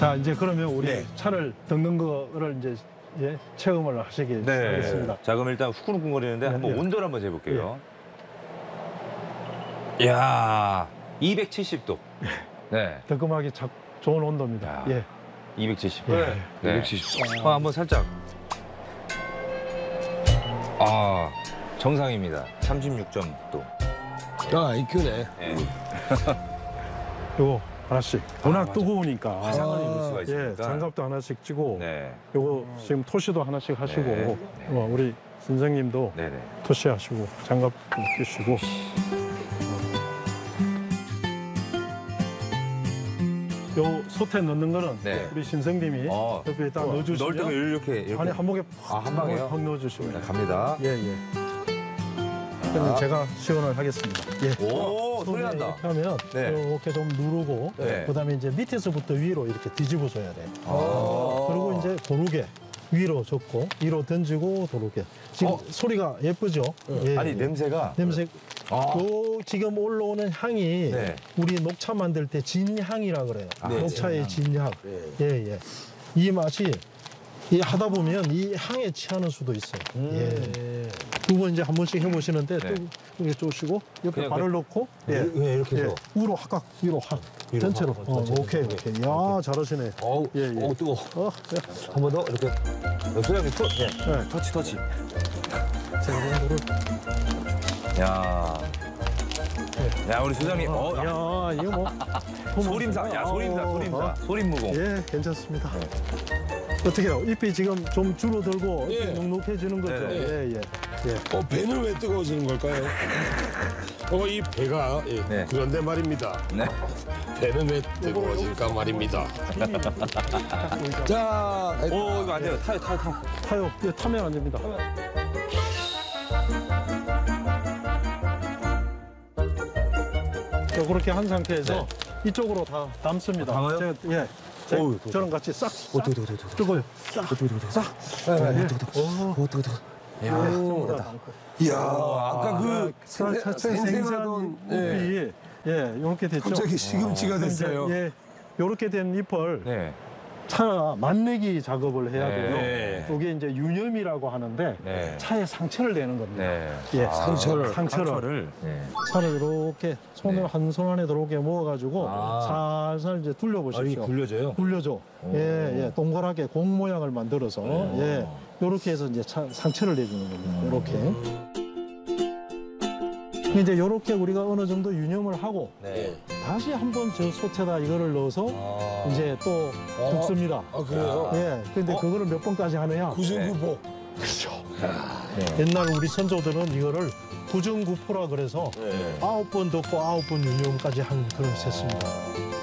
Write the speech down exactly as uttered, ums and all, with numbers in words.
자, 이제 그러면 우리 네. 차를 덮는 거를 이제 예, 체험을 하시길 네. 바라겠습니다. 자, 그럼 일단 후끈후끈거리는데 네, 한번 네. 온도를 한번 재볼게요. 이야, 이백칠십 도. 네. 덕금하기 작 좋은 온도입니다. 야. 예. 이백칠십 도. 예. 네. 이백칠십 도. 어, 한번 살짝. 아, 정상입니다. 삼십육 점 도. 아, 이쁘네. 네. 요거 하나씩. 워낙 맞아. 뜨거우니까. 화상을 입을 수가 예, 있으니까. 장갑도 하나씩 찌고, 네. 요거 지금 토시도 하나씩 하시고, 네. 어, 우리 선생님도 네네. 토시 하시고, 장갑도 끼시고. 요 솥에 넣는 거는 네. 우리 신생님이 어. 옆에 딱 넣을 넣어주시면 때면 이렇게, 이렇게. 안에 한 목에 아, 한 방에요? 확 넣어주시면 네, 돼요. 갑니다. 예, 예. 그러면 제가 시연을 하겠습니다. 예. 오, 소리 난다. 이렇게 하면 네. 이렇게 좀 누르고 네. 그다음에 이제 밑에서부터 위로 이렇게 뒤집어줘야 돼요. 아. 그리고 이제 도르게 위로 젓고 위로 던지고 도르게. 지금 어? 소리가 예쁘죠? 예, 아니, 예. 냄새가. 냄새. 아. 요 지금 올라오는 향이 네. 우리 녹차 만들 때 진향이라 그래요. 네, 녹차의 진향. 네. 예, 예. 이 맛이 이 하다 보면 이 향에 취하는 수도 있어요. 예. 두 번 이제 한 번씩 해보시는데 네. 또 이렇게 쪼시고 옆에 그냥 발을 넣고 예. 왜 이렇게 해서? 예. 위로 확각 위로 확 전체로. 확, 어, 전체로. 오케이 오케이. 야 잘하시네. 어우, 예, 예. 어우, 뜨거워. 어, 예. 한 번 더, 이렇게. 소장님, 또. 예. 네. 터치, 터치. 제가 이거를. 야. 야, 우리 소장님. 어, 야. 야 이거 뭐 소림사. 야, 소림사, 어, 소림사. 어. 소림무공. 예, 괜찮습니다. 어떻게요? 잎이 지금 좀 줄어들고 예. 눅눅해지는 거죠? 네. 예, 예. 예. 어, 배는 왜 뜨거워지는 걸까요? 어, 이 배가 예, 네. 그런데 말입니다. 네. 배는 왜 뜨거워질까 말입니다. 자, 오, 이거 안 돼요. 타요, 타요, 타요. 타요. 예, 타면 안 됩니다. 자, 그렇게 한 상태에서 이쪽으로 다 담습니다. 담아요? 제가, 예. 제, 어우, 저랑 같이 싹, 싹 어떻게, 어떻게, 어떻게. 뜨거요. 싹, 싹. 예. 예. 어, 뜨거, 뜨거. 예, 전부 다 담고. 이야, 아까 그 살- 살- 생생하던 생생한 예. 잎이 예, 이렇게 됐죠. 갑자기 시금치가 됐어요. 이제, 예, 이렇게 된 잎을 네. 차 맛내기 작업을 해야 네. 돼요. 네. 이게 이제 유념이라고 하는데 네. 차에 상처를 내는 겁니다. 네. 예, 상처를. 상처를, 상처를. 네. 차를 이렇게 손을 네. 한 손 안에 들어오게 모아가지고 아. 살살 이제 둘려보십시오. 아, 이게 굴려져요? 굴려줘. 예, 예, 동그랗게 공 모양을 만들어서 예, 이렇게 해서 이제 차, 상처를 내주는 겁니다. 이렇게. 이제 이렇게 우리가 어느 정도 유념을 하고 네. 다시 한번 저 솥에다 이거를 넣어서 아. 이제 또 어. 굽습니다. 아, 그래요? 예, 근데 어? 그거를 몇 번까지 하느냐? 구승구복. 그렇죠. 네. 옛날 우리 선조들은 이거를 구정구포라 그래서 네. 아홉 번 덮고 아홉 번 유념까지 한 그런 셌습니다.